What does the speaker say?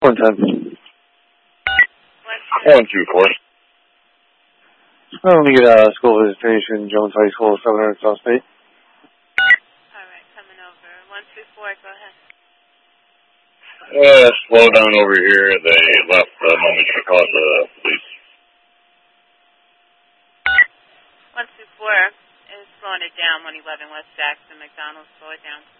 110. 124. Let me get a school visitation, Jones High School, 700 South State. Alright, coming over. 124, go ahead. Slow down over here. They left the moment you called the police. 124 is slowing it down, 111 West Jackson, McDonald's, slow it down.